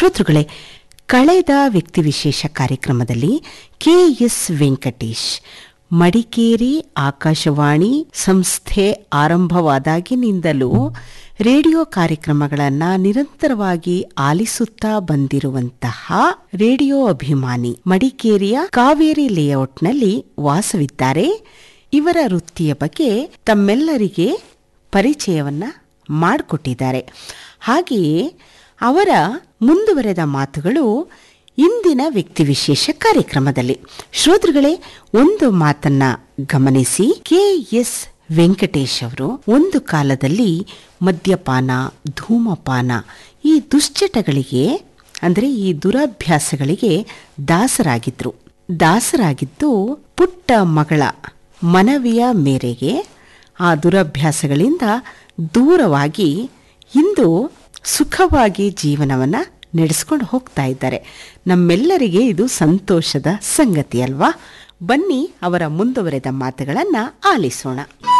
ಶ್ರೋತೃಗಳೇ, ಕಳೆದ ವ್ಯಕ್ತಿವಿಶೇಷ ಕಾರ್ಯಕ್ರಮದಲ್ಲಿ ಕೆಎಸ್ ವೆಂಕಟೇಶ್ ಮಡಿಕೇರಿ ಆಕಾಶವಾಣಿ ಸಂಸ್ಥೆ ಆರಂಭವಾದಾಗಿನಿಂದಲೂ ರೇಡಿಯೋ ಕಾರ್ಯಕ್ರಮಗಳನ್ನು ನಿರಂತರವಾಗಿ ಆಲಿಸುತ್ತಾ ಬಂದಿರುವಂತಹ ರೇಡಿಯೋ ಅಭಿಮಾನಿ, ಮಡಿಕೇರಿಯ ಕಾವೇರಿ ಲೇಔಟ್ನಲ್ಲಿ ವಾಸವಿದ್ದಾರೆ. ಇವರ ವೃತ್ತಿಯ ಬಗ್ಗೆ ತಮ್ಮೆಲ್ಲರಿಗೆ ಪರಿಚಯವನ್ನ ಮಾಡಿಕೊಟ್ಟಿದ್ದಾರೆ. ಹಾಗೆಯೇ ಅವರ ಮುಂದುವರೆದ ಮಾತುಗಳು ಇಂದಿನ ವ್ಯಕ್ತಿವಿಶೇಷ ಕಾರ್ಯಕ್ರಮದಲ್ಲಿ. ಶ್ರೋತೃಗಳೇ, ಒಂದು ಮಾತನ್ನ ಗಮನಿಸಿ. ಕೆಎಸ್ ವೆಂಕಟೇಶ್ ಅವರು ಒಂದು ಕಾಲದಲ್ಲಿ ಮದ್ಯಪಾನ, ಧೂಮಪಾನ ಈ ದುಶ್ಚಟಗಳಿಗೆ ಅಂದರೆ ಈ ದುರಭ್ಯಾಸಗಳಿಗೆ ದಾಸರಾಗಿದ್ದು ಪುಟ್ಟ ಮಗಳ ಮನವಿಯ ಮೇರೆಗೆ ಆ ದುರಭ್ಯಾಸಗಳಿಂದ ದೂರವಾಗಿ ಇಂದು ಸುಖವಾಗಿ ಜೀವನವನ್ನು ನಡೆಸ್ಕೊಂಡು ಹೋಗ್ತಾ ಇದ್ದಾರೆ. ನಮ್ಮೆಲ್ಲರಿಗೆ ಇದು ಸಂತೋಷದ ಸಂಗತಿ ಅಲ್ವಾ? ಬನ್ನಿ ಅವರ ಮುಂದುವರೆದ ಮಾತುಗಳನ್ನು ಆಲಿಸೋಣ.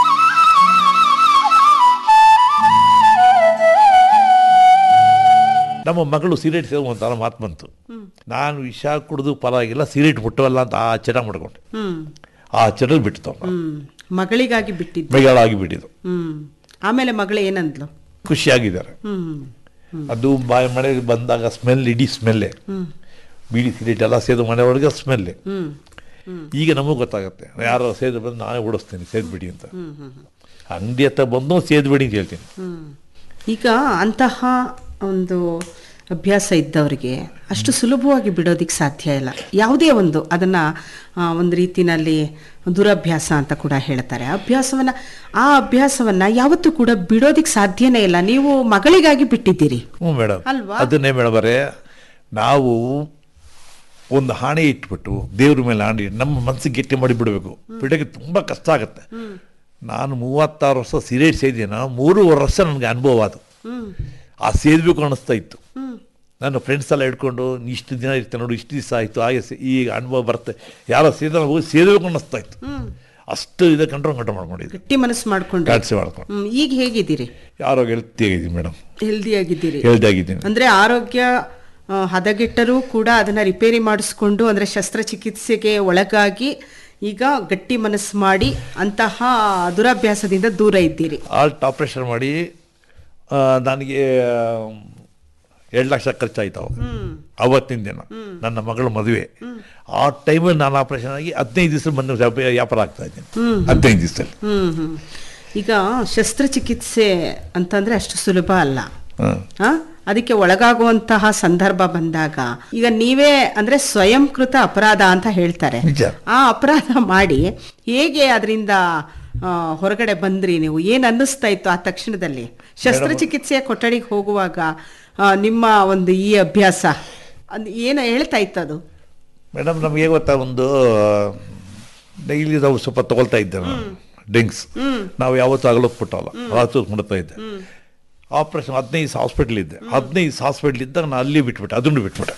ನಮ್ಮ ಮಗಳು ಸಿಗರೇಟ್ ಸೇದುವಂತ ಮಾತು ಬಂತು. ನಾನು ವಿಷ ಕುಡಿದು ಪರವಾಗಿಲ್ಲ, ಸಿಗರೇಟ್ ಮುಟ್ಟವಲ್ಲ ಅಂತ ಆ ಚಟ ಮಾಡ್ಕೊಂಡೆ. ಆ ಚಟ ಬಿಟ್ಟು ಮಗಳಿಗಾಗಿ ಬಿಟ್ಟಿದ್ದು, ಮಗಳಾಗಿ ಬಿಟ್ಟಿದ್ದು. ಆಮೇಲೆ ಮಗಳು ಏನಂದ್ಲು? ಖುಷಿಯಾಗಿದ್ದಾರೆ. ಅದು ಮನೆಗೆ ಬಂದಾಗ ಸ್ಮೆಲ್, ಇಡೀ ಸ್ಮೆಲ್ಲೆ, ಬೀಡಿ ಸಿಗರೇಟ್ ಎಲ್ಲ ಸೇದು ಮನೆ ಒಳಗೆ ಸ್ಮೆಲ್ಲೆ. ಈಗ ನಮಗೆ ಗೊತ್ತಾಗುತ್ತೆ, ಯಾರು ಸೇದು ಬಂದು ನಾನೇ ಓಡಿಸ್ತೀನಿ ಸೇದ್ಬಿಡಿ ಅಂತ. ಅಂಗಡಿ ಹತ್ರ ಬಂದು ಸೇದ್ಬಿಡಿ ಅಂತ ಹೇಳ್ತೀನಿ. ಈಗ ಅಂತಹ ಒಂದು ಅಭ್ಯಾಸ ಇದ್ದವರಿಗೆ ಅಷ್ಟು ಸುಲಭವಾಗಿ ಬಿಡೋದಿಕ್ಕೆ ಸಾಧ್ಯ ಇಲ್ಲ. ಯಾವುದೇ ಒಂದು ಅದನ್ನು ಒಂದು ರೀತಿಯಲ್ಲಿ ದುರಭ್ಯಾಸ ಅಂತ ಕೂಡ ಹೇಳ್ತಾರೆ. ಆ ಅಭ್ಯಾಸವನ್ನು ಯಾವತ್ತೂ ಕೂಡ ಬಿಡೋದಿಕ್ಕೆ ಸಾಧ್ಯನೇ ಇಲ್ಲ. ನೀವು ಮಗಳಿಗಾಗಿ ಬಿಟ್ಟಿದ್ದೀರಿ. ಹ್ಞೂ ಮೇಡಮ್, ಅಲ್ವಾ? ಅದನ್ನೇ ಮೇಡಮ್ ಅವರೇ, ನಾವು ಒಂದು ಹಾಣೆ ಇಟ್ಬಿಟ್ಟು ದೇವ್ರ ಮೇಲೆ ಹಾಣೆ ನಮ್ಮ ಮನಸ್ಸಿಗೆ ಗಟ್ಟಿ ಮಾಡಿ ಬಿಡಬೇಕು. ಬಿಡೋಕ್ಕೆ ತುಂಬ ಕಷ್ಟ ಆಗುತ್ತೆ. ನಾನು 36 ವರ್ಷ ಸಿಗರೇಟ್ ಸೇದಿನ, 3 ವರ್ಷ ನನಗೆ ಅನುಭವ ಅದು. ಆ ಸೇದಬೇಕು ಅನ್ನಿಸ್ತಾ ಇತ್ತು. ನನ್ನ ಫ್ರೆಂಡ್ಸ್ ಎಲ್ಲ ಹಿಡ್ಕೊಂಡು ಇಷ್ಟು ದಿನ ಇರ್ತೇನೆ ನೋಡು, ಇಷ್ಟು ದಿವಸ ಆಯಿತು, ಹಾಗೆ ಈಗ ಅನುಭವ ಬರುತ್ತೆ, ಯಾರೋ ಹೋಗಿ ಸೇದಬೇಕು ಅನ್ನಿಸ್ತಾ ಇತ್ತು. ಅಷ್ಟು ಇದೆ ಕಂಟ್ರೋಲ್ ಮಾಡ್ಕೊಂಡಿದ್ದೆ, ಗಟ್ಟಿ ಮನಸ್ಸು ಮಾಡ್ಕೊಂಡು ಈಗ ಹೇಗಿದ್ದೀರಿ? ಆರೋಗ್ಯ ಹೆಲ್ತಿ ಆಗಿದ್ದೀನಿ ಮೇಡಮ್. ಹೆಲ್ದಿ ಆಗಿದ್ದೀರಿ? ಹೆಲ್ದಿ ಆಗಿದ್ದೀನಿ. ಅಂದರೆ ಆರೋಗ್ಯ ಹದಗೆಟ್ಟರೂ ಕೂಡ ಅದನ್ನು ರಿಪೇರಿ ಮಾಡಿಸ್ಕೊಂಡು, ಅಂದರೆ ಶಸ್ತ್ರಚಿಕಿತ್ಸೆಗೆ ಒಳಗಾಗಿ ಈಗ ಗಟ್ಟಿ ಮನಸ್ಸು ಮಾಡಿ ಅಂತಹ ದುರಭ್ಯಾಸದಿಂದ ದೂರ ಇದ್ದೀರಿ. ಹಾರ್ಟ್ ಆಪರೇಷನ್ ಮಾಡಿ ನನಗೆ 2 ಲಕ್ಷ ಖರ್ಚಾಯ್ತು ಅವತ್ತಿನ ದಿನ, ನನ್ನ ಮಗಳ ಮದುವೆ. ಆ ಟೈಮಲ್ಲಿ ನಾನು ಆಪರೇಷನ್ ಆಗಿ 15 ದಿವಸ ಬಂದು ವ್ಯಾಪಾರ ಆಗ್ತಾ ಇದ್ದೀನಿ. 15 ದಿವಸದಲ್ಲಿ. ಈಗ ಶಸ್ತ್ರಚಿಕಿತ್ಸೆ ಅಂತಂದ್ರೆ ಅಷ್ಟು ಸುಲಭ ಅಲ್ಲ. ಅದಕ್ಕೆ ಒಳಗಾಗುವಂತಹ ಸಂದರ್ಭ ಬಂದಾಗ ಈಗ ನೀವೇ ಅಂದ್ರೆ ಸ್ವಯಂಕೃತ ಅಪರಾಧ ಅಂತ ಹೇಳ್ತಾರೆ. ಆ ಅಪರಾಧ ಮಾಡಿ ಹೇಗೆ ಅದರಿಂದ ಹೊರಗಡೆ ಬಂದ್ರಿ ನೀವು? ಏನ್ ಅನ್ನಿಸ್ತಾ ಇತ್ತು ಆ ತಕ್ಷಣದಲ್ಲಿ? ಶಸ್ತ್ರಚಿಕಿತ್ಸೆಯ ಕೊಠಡಿಗೆ ಹೋಗುವಾಗ ನಿಮ್ಮ ಒಂದು ಈ ಅಭ್ಯಾಸ ಏನು ಹೇಳ್ತಾ ಇತ್ತು ಅದು? ಮೇಡಮ್, ನಮಗೆ ಗೊತ್ತಾ, ಒಂದು ಡೈಲಿ ನಾವು ಸ್ವಲ್ಪ ತಗೊಳ್ತಾ ಇದ್ದೇವೆ ಡ್ರಿಂಕ್ಸ್. ನಾವು ಯಾವತ್ತೂ ಆಗಲೋಗ್ಬಿಟ್ಟಲ್ಲ, ರಾತ್ರಿ ಮುಡ್ತಾ ಇದ್ದೆ. ಆಪರೇಷನ್ 15 ಹಾಸ್ಪಿಟ್ಲ್ ಇದ್ದೆ. 15 ಹಾಸ್ಪಿಟ್ಲ್ ಇದ್ದಾಗ ನಾನು ಅಲ್ಲಿ ಬಿಟ್ಬಿಟ್ಟೆ, ಅದನ್ನು ಬಿಟ್ಬಿಟ್ಟೆ.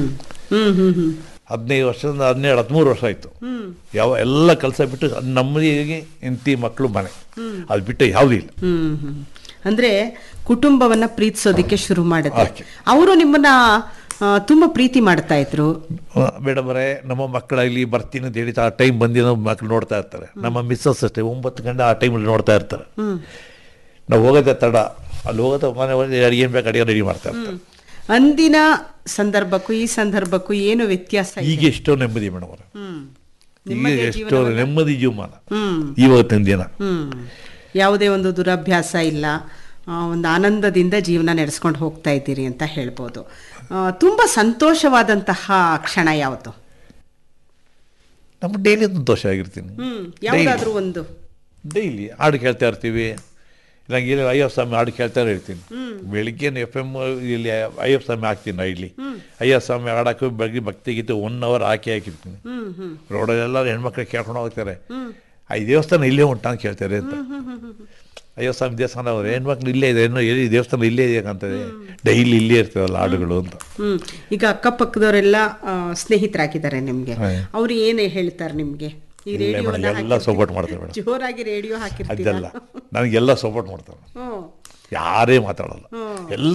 15 ವರ್ಷದಿಂದ 12-13 ವರ್ಷ ಆಯಿತು. ಎಲ್ಲ ಕೆಲಸ ಬಿಟ್ಟು ನಮ್ಮದಿಗೆ ಹೆಂಡತಿ ಮಕ್ಕಳು ಮನೆ, ಅದು ಬಿಟ್ಟು ಯಾವುದೂ ಇಲ್ಲ. ಅಂದ್ರೆ ಕುಟುಂಬವನ್ನ ಪ್ರೀತಿಸೋದಿಕ್ಕೆ ಶುರು ಮಾಡಿದ್ರೆ ಅವರು ನಿಮ್ಮನ್ನ ತುಂಬಾ ಪ್ರೀತಿ ಮಾಡ್ತಾ ಇದ್ರು. ಮೇಡಮ್ ಅವರೇ, ನಮ್ಮ ಮಕ್ಕಳಾಗಲಿ ಬರ್ತೀನಿ ಅಂತ ಹೇಳಿ ಆ ಟೈಮ್ ಬಂದಿರೋ ಮಕ್ಕಳು ನೋಡ್ತಾ ಇರ್ತಾರೆ. ನಮ್ಮ ಮಿಸ್ಸಸ್ ಅಷ್ಟೇ 9 ಗಂಟೆ ಆ ಟೈಮಲ್ಲಿ ನೋಡ್ತಾ ಇರ್ತಾರೆ. ನಾವು ಹೋಗೋದೇ ತಡ, ಅಲ್ಲಿ ಹೋಗೋದ ಮನೆ ಏನು ಬೇಕು ಅಡಿಗೆ ರೆಡಿ ಮಾಡ್ತಾ ಇರ್ತಾರೆ. ಅಂದಿನ ಸಂದರ್ಭಕ್ಕೂ ಈ ಸಂದರ್ಭಕ್ಕೂ ಏನು ವ್ಯತ್ಯಾಸ? ಈಗ ಎಷ್ಟೋ ನೆಮ್ಮದಿ ಮೇಡಮ್ ಅವರ, ಈಗ ಎಷ್ಟೋ ನೆಮ್ಮದಿ ಜೀವಮಾನ ಇವತ್ತಿನ ದಿನ. ಯಾವುದೇ ಒಂದು ದುರಭ್ಯಾಸ ಇಲ್ಲ, ಒಂದು ಆನಂದದಿಂದ ಜೀವನ ನಡೆಸ್ಕೊಂಡು ಹೋಗ್ತಾ ಇದ್ದೀರಿ ಅಂತ ಹೇಳ್ಬೋದು. ತುಂಬ ಸಂತೋಷವಾದಂತಹ ಕ್ಷಣ ಯಾವುದು? ನಮ್ಮ ಡೈಲಿ ಸಂತೋಷ ಆಗಿರ್ತೀನಿ. ಯಾವುದಾದ್ರೂ ಒಂದು ಡೈಲಿ ಹಾಡು ಕೇಳ್ತಾ ಇರ್ತೀವಿ. ನಂಗೆ ಇಲ್ಲಿ ಅಯ್ಯಪ್ಪ ಸ್ವಾಮಿ ಹಾಡು ಕೇಳ್ತಾನೆ ಇರ್ತೀನಿ. ಬೆಳಿಗ್ಗೆ FM ಇಲ್ಲಿ ಅಯ್ಯಪ್ಪ ಸ್ವಾಮಿ ಹಾಕ್ತೀನಿ. ಡೈಲಿ ಅಯ್ಯಪ್ಪ ಸ್ವಾಮಿ ಹಾಡಾಕಿ ಬೆಳಗ್ಗೆ ಭಕ್ತಿ ಗೀತೆ 1 ಅವರ್ ಹಾಕಿರ್ತೀನಿ. ರೋಡಲ್ಲೆಲ್ಲ ಹೆಣ್ಮಕ್ಳಿಗೆ ಕೇಳ್ಕೊಂಡು ಹೋಗ್ತಾರೆ, ಈ ದೇವಸ್ಥಾನ ಇಲ್ಲೇ ಉಂಟಾ ಅಂತ ಕೇಳ್ತಾರೆ ಅಂತ. ಅಯ್ಯೋ ಸ್ವಾಮಿ ದೇವಸ್ಥಾನ ಅವ್ರು ಹೆಣ್ಮಕ್ಳು ಇಲ್ಲೇ ಇದೆ, ಏನೋ ಎಲ್ಲಿ ದೇವಸ್ಥಾನ ಇಲ್ಲೇ ಇದೆ ಅಂತದೆ. ಡೈಲಿ ಇಲ್ಲೇ ಇರ್ತದಲ್ಲ ಹಾಡುಗಳು ಅಂತ. ಈಗ ಅಕ್ಕಪಕ್ಕದವರೆಲ್ಲ ಸ್ನೇಹಿತರಾಗಿದ್ದಾರೆ ನಿಮ್ಗೆ, ಅವ್ರು ಏನು ಹೇಳ್ತಾರೆ ನಿಮ್ಗೆ? ಎಲ್ಲ ಸಪೋರ್ಟ್ ಮಾಡ್ತಾರೆ ಮೇಡಮ್. ಜೋರಾಗಿ ರೇಡಿಯೋ ಹಾಕಿರ್ತೀರ? ಅದೆಲ್ಲ ನನಗೆಲ್ಲ ಸಪೋರ್ಟ್ ಮಾಡ್ತಾರೆ, ಯಾರೇ ಮಾತಾಡಲ್ಲ, ಎಲ್ಲ